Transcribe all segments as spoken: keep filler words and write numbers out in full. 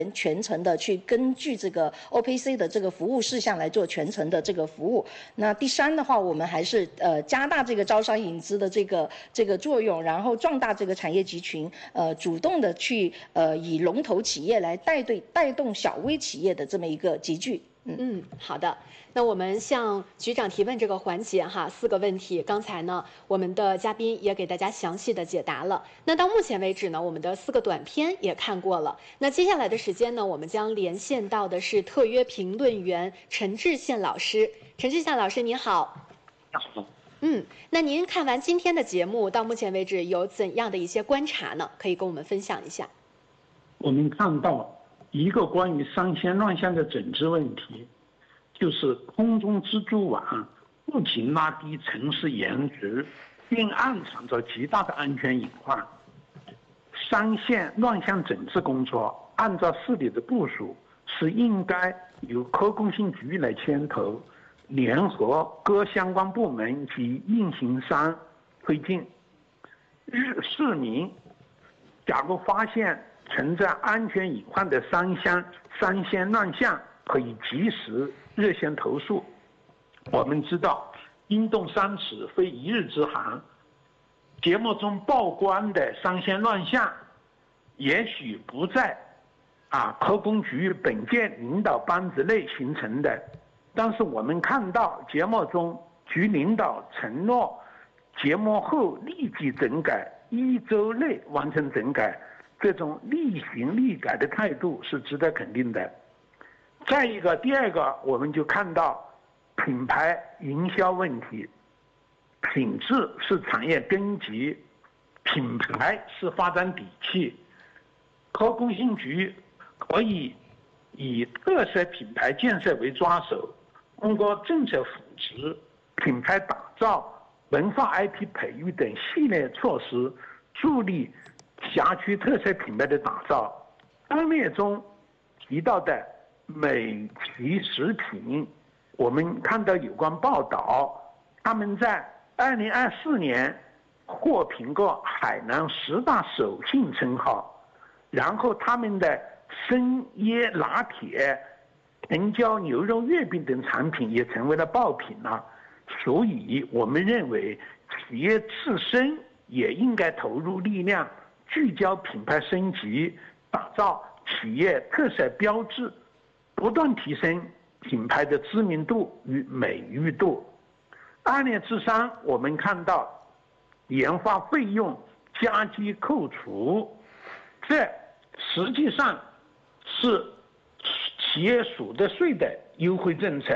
全程的去根据这个 O P C 的这个服务事项来做全程的这个服务。那第三的话，我们还是呃加大这个招商引资的这个这个作用，然后壮大这个产业集群，呃主动的去呃以龙头企业来带队带动小微企业的这么一个集聚。嗯嗯，好的。那我们向局长提问这个环节哈，四个问题，刚才呢我们的嘉宾也给大家详细的解答了。那到目前为止呢，我们的四个短片也看过了。那接下来的时间呢，我们将连线到的是特约评论员陈志宪老师。陈志宪老师您好。 好。 嗯，那您看完今天的节目，到目前为止有怎样的一些观察呢？可以跟我们分享一下。 我们看到一个关于三线乱象的整治问题，就是空中蜘蛛网不仅拉低城市颜值，并暗藏着极大的安全隐患。三线乱象整治工作按照市里的部署，是应该由科工信局来牵头，联合各相关部门及运行商推进。日市民假如发现存在安全隐患的三线三线乱象，可以及时热线投诉。我们知道冰冻三尺非一日之寒，节目中曝光的三线乱象也许不在啊科工局本届领导班子内形成的，但是我们看到节目中局领导承诺节目后立即整改，一周内完成整改，这种立行立改的态度是值得肯定的。再一个，第二个，我们就看到品牌营销问题。品质是产业根基，品牌是发展底气。科工信局可以以特色品牌建设为抓手，通过政策扶持、品牌打造、文化 I P 培育等系列措施，助力辖区特色品牌的打造。案例中提到的美琪食品，我们看到有关报道，他们在二零二四年获评过海南十大手信称号，然后他们的生椰拿铁、藤椒牛肉月饼等产品也成为了爆品了。所以我们认为企业自身也应该投入力量，聚焦品牌升级，打造企业特色标志，不断提升品牌的知名度与美誉度。案例之三，我们看到研发费用加计扣除，这实际上是企业所得税的优惠政策，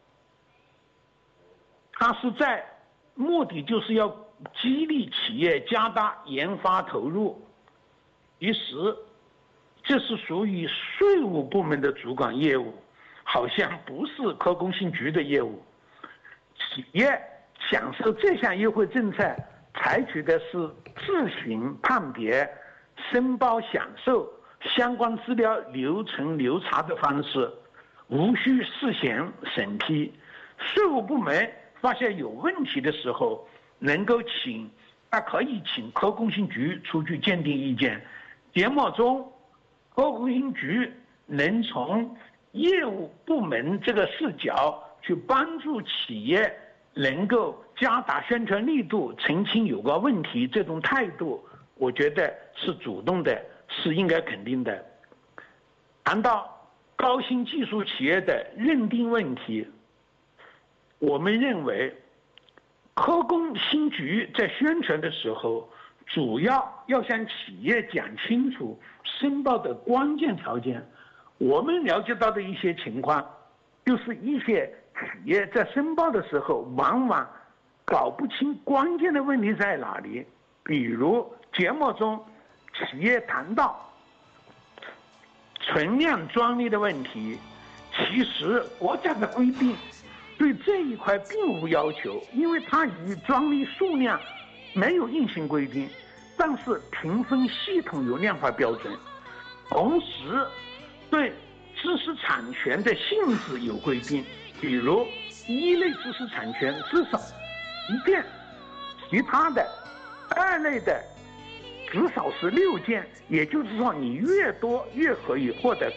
它是在目的就是要激励企业加大研发投入。其实这是属于税务部门的主管业务，好像不是科工信局的业务。企业享受这项优惠政策，采取的是自行判别、申报享受相关资料流程流查的方式，无需事先审批。税务部门发现有问题的时候，能够请他可以请科工信局出具鉴定意见。节目中，科工信局能从业务部门这个视角去帮助企业能够加大宣传力度，澄清有关问题，这种态度我觉得是主动的，是应该肯定的。谈到高新技术企业的认定问题，我们认为科工信局在宣传的时候，主要要向企业讲清楚申报的关键条件。我们了解到的一些情况，就是一些企业在申报的时候往往搞不清关键的问题在哪里。比如节目中企业谈到存量专利的问题，其实国家的规定对这一块并无要求，因为它与专利数量没有硬性规定，但是评分系统有量化标准。同时对知识产权的性质有规定，比如一类知识产权至少一件，其他的二类的至少是六件，也就是说你越多越可以获得